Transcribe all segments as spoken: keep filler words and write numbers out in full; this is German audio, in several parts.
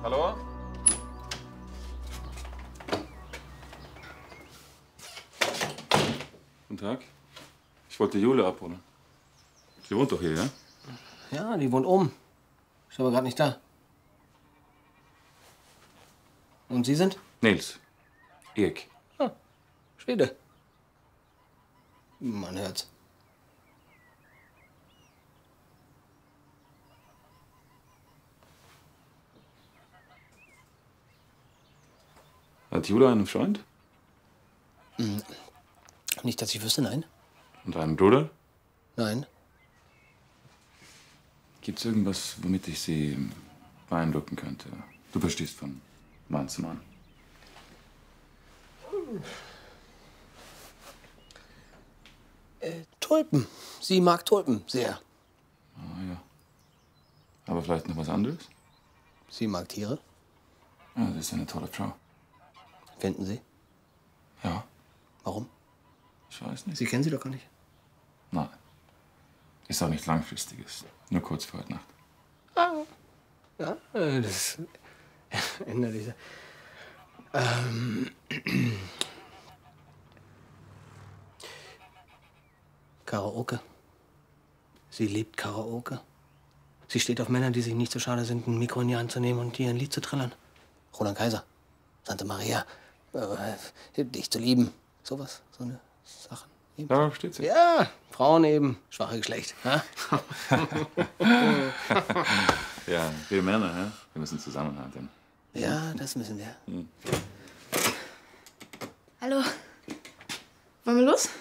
Hallo? Guten Tag. Ich wollte Jule abholen. Sie wohnt doch hier, ja? Ja, die wohnt oben. Ist aber gerade nicht da. Und Sie sind? Nils. Erik. Ah, Schwede. Man hört's. Hat Jule einen Freund? Hm. Nicht, dass ich wüsste, nein. Und einen Bruder? Nein. Gibt's irgendwas, womit ich sie beeindrucken könnte? Du verstehst von Mann zu Mann. Äh, Tulpen. Sie mag Tulpen sehr. Ah ja. Aber vielleicht noch was anderes? Sie mag Tiere. Ja, das ist eine tolle Frau. Finden Sie? Ja. Warum? Ich weiß nicht. Sie kennen sie doch gar nicht. Nein. Ist auch nicht langfristiges. Nur kurz vor heute Nacht. Ah. Ja, äh, das ändert sich. Ähm. Karaoke. Sie liebt Karaoke. Sie steht auf Männer, die sich nicht so schade sind, ein Mikro in die Hand zu nehmen und ihr ein Lied zu trällern. Roland Kaiser, Santa Maria, äh, dich zu lieben. Sowas, so eine Sachen. Eben. Darauf steht sie. Ja, Frauen eben, schwache Geschlecht. Ha? Ja, wir Männer, ja? Wir müssen zusammenhalten. Ja, das müssen wir. Hm. Hallo. Wollen wir los?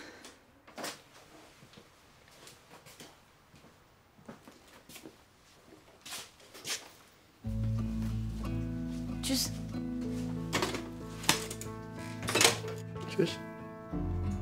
Tschüss. Tschüss.